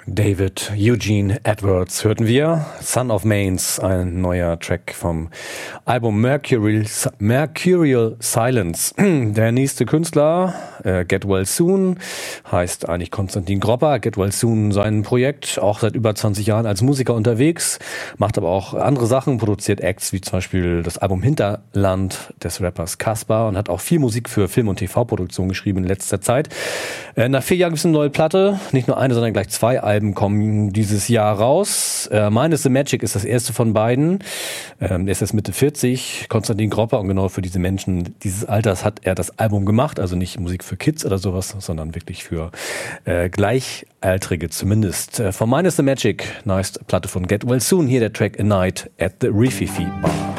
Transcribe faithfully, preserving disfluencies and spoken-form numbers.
David Eugene Edwards hörten wir. Son of Mains, ein neuer Track vom Album Mercurial, Mercurial Silence. Der nächste Künstler, äh, Get Well Soon, heißt eigentlich Konstantin Gropper. Get Well Soon, sein Projekt, auch seit über zwanzig Jahren als Musiker unterwegs, macht aber auch andere Sachen, produziert Acts wie zum Beispiel das Album Hinterland des Rappers Kaspar und hat auch viel Musik für Film- und T V-Produktion geschrieben in letzter Zeit. Äh, nach vier Jahren gibt es eine neue Platte, nicht nur eine, sondern gleich zwei Alben. Alben kommen dieses Jahr raus. Äh, Mine is the Magic ist das erste von beiden. Ähm, er ist jetzt Mitte vierzig, Konstantin Gropper, und genau für diese Menschen dieses Alters hat er das Album gemacht. Also nicht Musik für Kids oder sowas, sondern wirklich für äh, Gleichaltrige zumindest. Äh, von Mine is the Magic, nice Platte von Get Well Soon. Hier der Track A Night at the Rififi Bar.